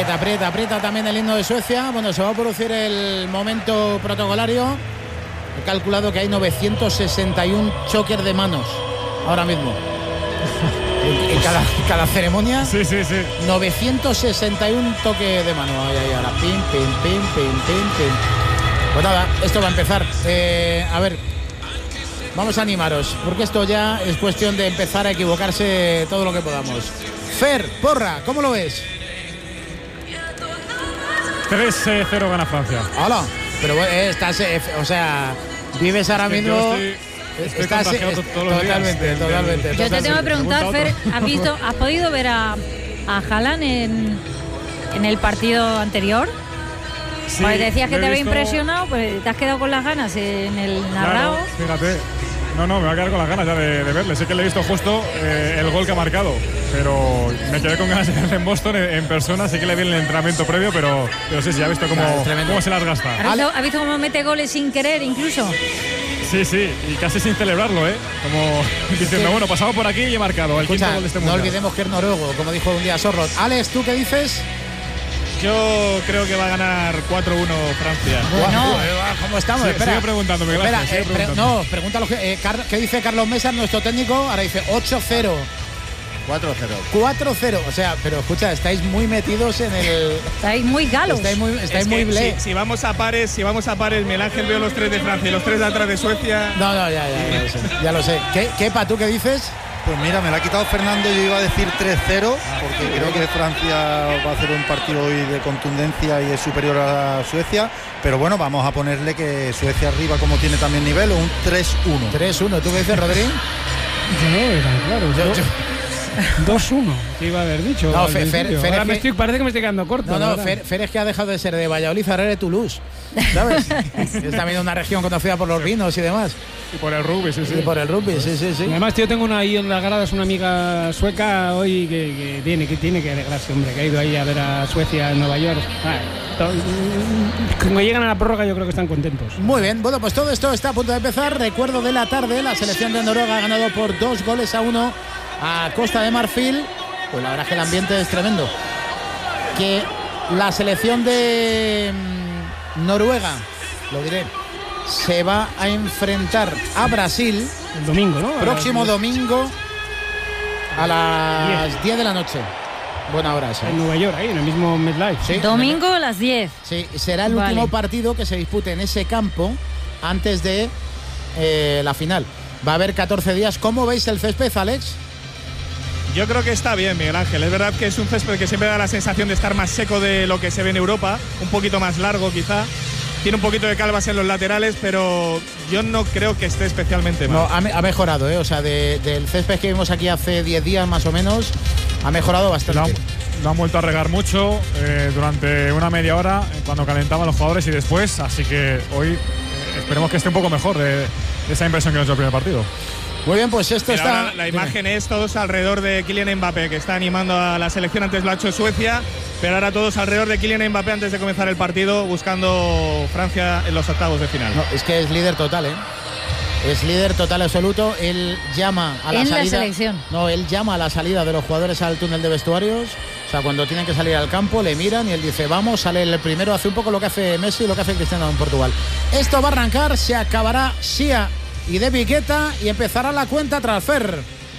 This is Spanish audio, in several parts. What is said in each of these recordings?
Aprieta también el himno de Suecia. Bueno, se va a producir el momento protocolario. He calculado que hay 961 choques de manos ahora mismo. En cada ceremonia. Sí. 961 toques de mano. Ahí, ahora. Pim. Pues nada, esto va a empezar. A ver, vamos a animaros, porque esto ya es cuestión de empezar a equivocarse todo lo que podamos. Fer, Porra, ¿cómo lo ves? 3-0 gana Francia. Hola, pero estás, o sea, vives ahora mismo. Estás totalmente. Yo te tengo que preguntar, Fer, ¿has podido ver a Haaland en el partido anterior? Sí, pues decías que te había visto... impresionado, pues te has quedado con las ganas en el narrado. Claro, fíjate. No, me voy a quedar con las ganas ya de verle. Sé que le he visto justo el gol que ha marcado, pero me quedé con ganas de verle en Boston en persona. Sí que le vi en el entrenamiento previo, pero sí, ya he visto cómo se las gasta. ¿Has visto cómo mete goles sin querer incluso? Sí, y casi sin celebrarlo, como diciendo, bueno, pasaba por aquí y he marcado el quinto gol de este mundial. No olvidemos que es noruego, como dijo un día Sorrot. Alex, ¿tú qué dices? Yo creo que va a ganar 4-1 Francia. Bueno, ¿cómo estamos? Sigue preguntándome, gracias. Pregúntalo. ¿Qué dice Carlos Mesa, nuestro técnico? Ahora dice 8-0. 4-0. O sea, pero escucha, estáis muy metidos en el. Estáis muy galos. Estáis muy ble. Si vamos a pares, Miguel Ángel, veo los 3 de Francia y los 3 de atrás de Suecia. No, ya lo sé. ¿Qué, ¿tú qué dices? Pues mira, me la ha quitado Fernando. Yo iba a decir 3-0, porque creo que Francia va a hacer un partido hoy de contundencia y es superior a Suecia. Pero bueno, vamos a ponerle que Suecia arriba, como tiene también nivel, o un 3-1. 3-1, ¿tú qué dices, Rodri? Claro. 2-1, que iba a haber dicho. No, Fer, ahora parece que me estoy quedando corto. No, Fer es que ha dejado de ser de Valladolid, ahora es de Toulouse, ¿sabes? Es también una región conocida por los vinos y demás. Y por el rugby, sí. Y por el rugby, sí. Y además, tío, tengo ahí en las gradas una amiga sueca hoy que tiene que alegrarse, hombre, que ha ido ahí a ver a Suecia en Nueva York. Cuando llegan a la prórroga yo creo que están contentos. Muy bien, bueno, pues todo esto está a punto de empezar. Recuerdo de la tarde, la selección de Noruega ha ganado por 2-1 a Costa de Marfil. Pues la verdad es que el ambiente es tremendo. Que la selección de Noruega, lo diré, se va a enfrentar a Brasil el domingo, ¿no? Próximo domingo a las 10 de la noche. Buena hora esa. En Nueva York, ahí en el mismo MetLife. Sí, domingo a las 10. Sí, será el último partido que se dispute en ese campo antes de la final. Va a haber 14 días. ¿Cómo veis el césped, Alex? Yo creo que está bien, Miguel Ángel. Es verdad que es un césped que siempre da la sensación de estar más seco de lo que se ve en Europa, un poquito más largo quizá. Tiene un poquito de calvas en los laterales, pero yo no creo que esté especialmente mal. No, ha mejorado, ¿eh? O sea, del césped que vimos aquí hace 10 días más o menos, ha mejorado bastante. Lo han vuelto a regar mucho durante una media hora cuando calentaban los jugadores y después, así que hoy esperemos que esté un poco mejor de esa impresión que nos dio el primer partido. Muy bien, pues esto pero está. La imagen es todos alrededor de Kylian Mbappé, que está animando a la selección. Antes lo ha hecho Suecia, pero ahora todos alrededor de Kylian Mbappé antes de comenzar el partido, buscando Francia en los octavos de final. No, es que es líder total, ¿eh? Es líder total absoluto. Él llama a la salida. En la selección. No, él llama a la salida de los jugadores al túnel de vestuarios. O sea, cuando tienen que salir al campo, le miran y él dice, vamos, sale el primero, hace un poco lo que hace Messi y lo que hace Cristiano en Portugal. Esto va a arrancar, se acabará Sia y de Piqueta y empezará la cuenta tras Fer.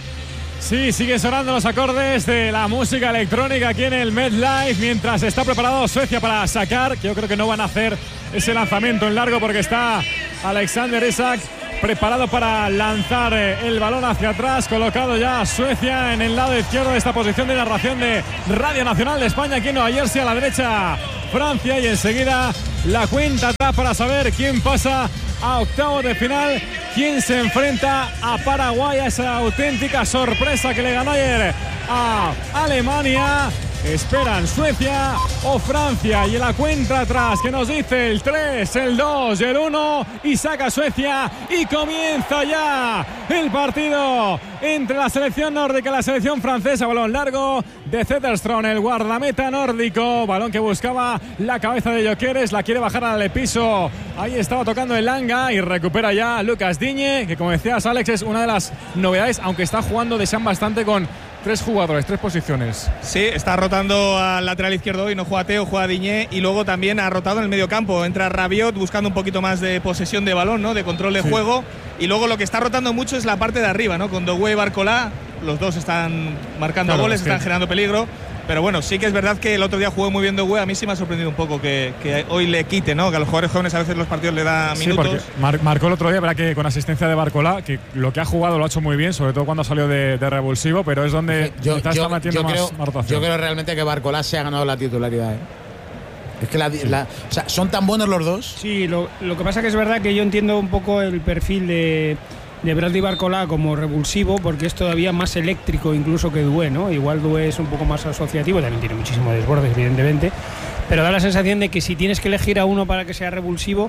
Sí, siguen sonando los acordes de la música electrónica aquí en el MetLife mientras está preparado Suecia para sacar, que yo creo que no van a hacer ese lanzamiento en largo porque está Alexander Isak preparado para lanzar el balón hacia atrás, colocado ya Suecia en el lado izquierdo de esta posición de narración de Radio Nacional de España aquí en Nueva Jersey, a la derecha Francia y enseguida la cuenta atrás para saber quién pasa a octavos de final, quién se enfrenta a Paraguay, a esa auténtica sorpresa que le ganó ayer a Alemania. Esperan Suecia o Francia y en la cuenta atrás que nos dice el 3, el 2 y el 1 y saca Suecia y comienza ya el partido entre la selección nórdica y la selección francesa. Balón largo de Zetterström, el guardameta nórdico, balón que buscaba la cabeza de Gyökeres, la quiere bajar al piso, ahí estaba tocando el Langa y recupera ya Lucas Digne, que como decías Alex es una de las novedades, aunque está jugando Deschamps bastante con 3 jugadores, 3 posiciones. Sí, está rotando al lateral izquierdo hoy, no juega Teo, juega Diñé, y luego también ha rotado en el medio campo. Entra Rabiot buscando un poquito más de posesión de balón, ¿no? De control de juego. Y luego lo que está rotando mucho es la parte de arriba, ¿no? Con Doué y Barcolá, los dos están marcando goles, están generando peligro. Pero bueno, sí que es verdad que el otro día jugó muy bien Doué. A mí sí me ha sorprendido un poco que hoy le quite, ¿no? Que a los jugadores jóvenes a veces los partidos le da minutos. Sí, porque marcó el otro día, verdad que con asistencia de Barcolá, que lo que ha jugado lo ha hecho muy bien, sobre todo cuando salió de revulsivo, pero es donde está metiendo más rotación. Yo creo realmente que Barcolá se ha ganado la titularidad, ¿eh? Es que o sea, son tan buenos los dos. Sí, lo que pasa que es verdad que yo entiendo un poco el perfil de Bradley Barcolá como revulsivo, porque es todavía más eléctrico incluso que Doué, ¿no? Igual Doué es un poco más asociativo, también tiene muchísimo desborde, evidentemente, pero da la sensación de que si tienes que elegir a uno para que sea revulsivo,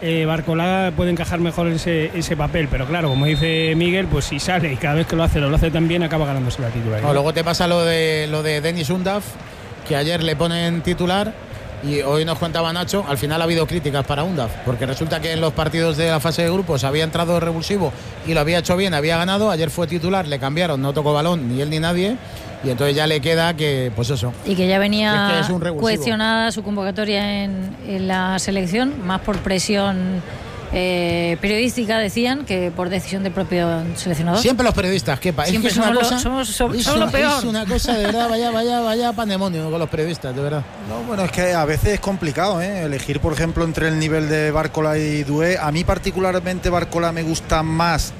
Barcolá puede encajar mejor ese papel, pero claro, como dice Miguel, pues si sale y cada vez que lo hace tan bien, acaba ganándose la titularidad. No, luego te pasa lo de Denis Undav, que ayer le ponen titular. Y hoy nos contaba Nacho, al final ha habido críticas para Undav, porque resulta que en los partidos de la fase de grupos había entrado revulsivo y lo había hecho bien, había ganado. Ayer fue titular, le cambiaron, no tocó balón ni él ni nadie, y entonces ya le queda que, pues eso. Y que ya venía cuestionada su convocatoria en la selección, más por presión periodística, decían, que por decisión del propio seleccionador. Siempre los periodistas, Kepa. Siempre es que es una cosa, somos lo peor. Es una cosa, de verdad, vaya pandemonio con los periodistas, de verdad. No, bueno, es que a veces es complicado, elegir, por ejemplo, entre el nivel de Barcolá y Doué. A mí particularmente Barcolá me gusta más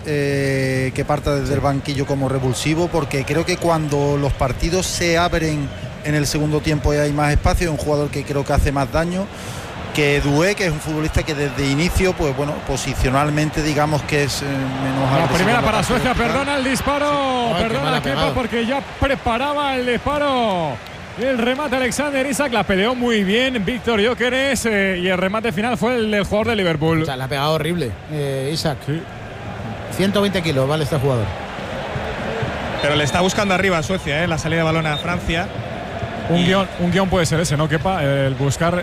que parta desde el banquillo como revulsivo, porque creo que cuando los partidos se abren en el segundo tiempo y hay más espacio, es un jugador que creo que hace más daño que Doué, que es un futbolista que desde inicio, pues bueno, posicionalmente digamos que es menos agresivo. La primera para Suecia, perdona el disparo, perdona Kepa, porque ya preparaba el disparo. El remate Alexander Isak, la peleó muy bien Víctor Gyökeres, y el remate final fue el del jugador de Liverpool. O sea, la ha pegado horrible Isak. Sí. 120 kilos vale este jugador. Pero le está buscando arriba a Suecia, la salida de balón a Francia. Un guión puede ser ese, ¿no, Kepa? El buscar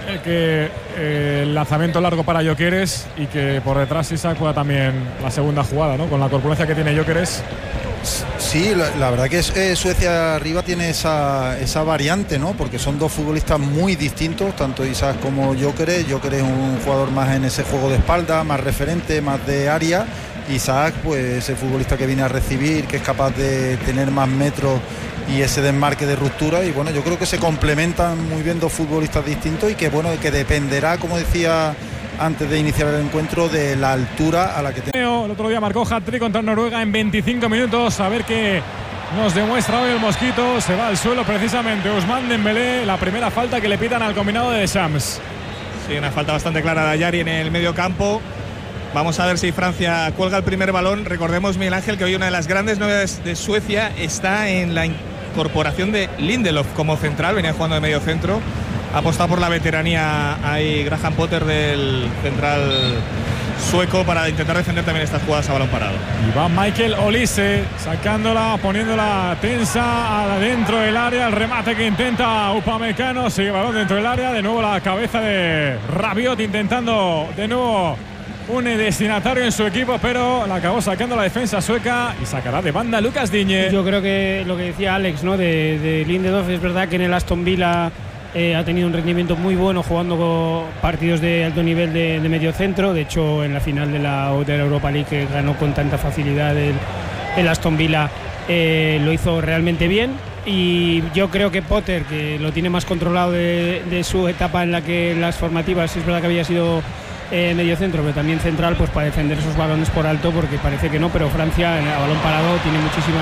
el lanzamiento largo para Gyökeres y que por detrás Isak pueda también la segunda jugada, ¿no? Con la corpulencia que tiene Gyökeres. Sí, la verdad que Suecia arriba tiene esa variante, ¿no? Porque son dos futbolistas muy distintos, tanto Isak como Gyökeres. Gyökeres es un jugador más en ese juego de espalda, más referente, más de área. Isak, pues ese futbolista que viene a recibir, que es capaz de tener más metros y ese desmarque de ruptura. Y bueno, yo creo que se complementan muy bien dos futbolistas distintos y que bueno, que dependerá, como decía antes de iniciar el encuentro, de la altura a la que tiene. El otro día marcó hat-trick contra Noruega en 25 minutos. A ver qué nos demuestra hoy el Mosquito. Se va al suelo precisamente Ousmane Dembélé, la primera falta que le pitan al combinado de Deschamps. Sí, una falta bastante clara de Ayari en el medio campo. Vamos a ver si Francia cuelga el primer balón. Recordemos, Miguel Ángel, que hoy una de las grandes novedades de Suecia está en la incorporación de Lindelof como central. Venía jugando de medio centro. Ha apostado por la veteranía ahí Graham Potter del central sueco para intentar defender también estas jugadas a balón parado. Y va Michael Olise sacándola, poniéndola tensa adentro del área. El remate que intenta Upamecano, sigue balón dentro del área. De nuevo la cabeza de Rabiot intentando de nuevo un destinatario en su equipo, pero la acabó sacando la defensa sueca y sacará de banda Lucas Digne. Yo creo que lo que decía Alex, ¿no? de Lindelof, es verdad que en el Aston Villa ha tenido un rendimiento muy bueno jugando con partidos de alto nivel de medio centro. De hecho, en la final de la Europa League, que ganó con tanta facilidad el Aston Villa, lo hizo realmente bien. Y yo creo que Potter, que lo tiene más controlado de su etapa en la que en las formativas es verdad que había sido medio centro, pero también central, pues para defender esos balones por alto, porque parece que no, pero Francia a balón parado tiene muchísima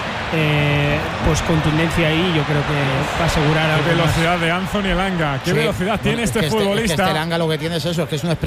pues contundencia ahí. Yo creo que va a asegurar la velocidad de Anthony Elanga. ¿Qué velocidad tiene este futbolista? Este Elanga lo que tiene es eso, es que es un